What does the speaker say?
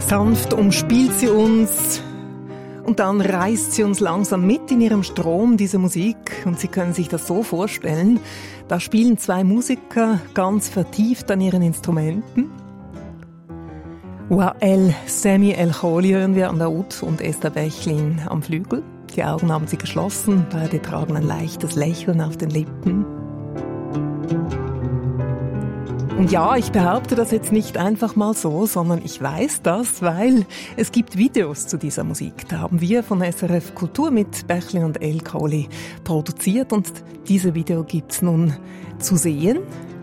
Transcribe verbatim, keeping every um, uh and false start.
Sanft umspielt sie uns und dann reißt sie uns langsam mit in ihrem Strom, diese Musik. Und Sie können sich das so vorstellen, da spielen zwei Musiker ganz vertieft an ihren Instrumenten. Wael Sami El Khoury hören wir an der Oud und Esther Bechlin am Flügel. Die Augen haben sie geschlossen, beide tragen ein leichtes Lächeln auf den Lippen. Und ja, ich behaupte das jetzt nicht einfach mal so, sondern ich weiß das, weil es gibt Videos zu dieser Musik. Da haben wir von S R F Kultur mit Bechlin und El Khoury produziert und diese Video gibt's nun zu sehen.